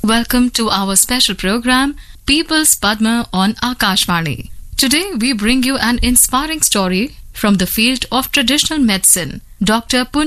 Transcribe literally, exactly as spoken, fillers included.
Welcome to our special program, People's Padma on Akashvani. Today we bring you an inspiring story from the field of traditional medicine. Doctor Pun